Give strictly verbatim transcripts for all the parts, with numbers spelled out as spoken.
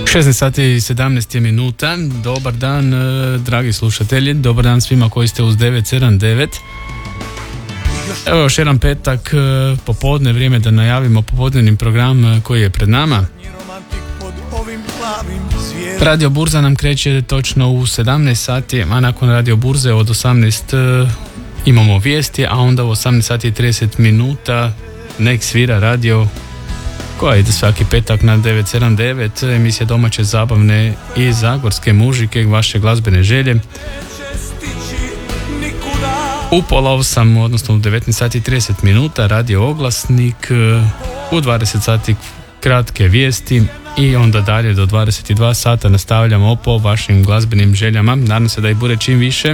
šesnaest sati i sedamnaest minuta. Dobar dan, dragi slušatelji, dobar dan svima koji ste uz devet sedam devet. Evo još jedan petak popodne, vrijeme da najavimo popodnevni program koji je pred nama. Radio Burza nam kreće točno u sedamnaest sati, a nakon Radio Burze od osamnaest imamo vijesti, a onda u osamnaest sati i trideset minuta nek svira radio koja ide svaki petak na devet sedam devet, emisija domaće zabavne i zagorske muzike, vaše glazbene želje. U pola osam, odnosno u devetnaest sati i trideset minuta radio oglasnik, u dvadeset sati kratke vijesti i onda dalje do dvadeset dva sata nastavljamo po vašim glazbenim željama. Nadam se da ih bude čim više.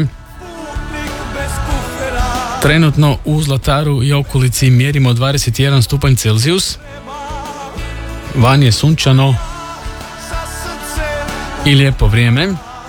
Trenutno u Zlataru i okolici mjerimo dvadeset jedan stupanj Celzijus. Van je sunčano i lijepo vrijeme.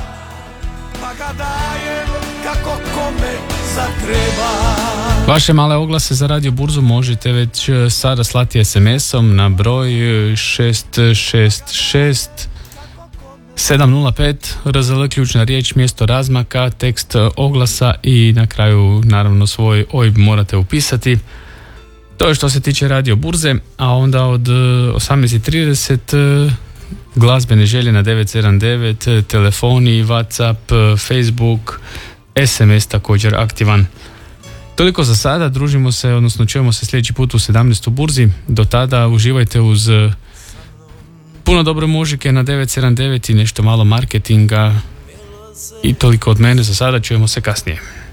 Vaše male oglase za Radio Burzu možete već sada slati es em esom na broj šest šest šest sedam nula pet, R Z L ključna riječ, mjesto razmaka, tekst oglasa i na kraju naravno svoj O I B morate upisati. To je što se tiče Radio Burze, a onda od osamnaest i trideset glazbene želje na devet sedam devet, telefoni, WhatsApp, Facebook, es em es također aktivan. Toliko za sada, družimo se, odnosno čujemo se sljedeći put u sedamnaest u Burzi. Do tada uživajte uz puno dobre muzike na devet sedam devet i nešto malo marketinga. I toliko od mene za sada, čujemo se kasnije.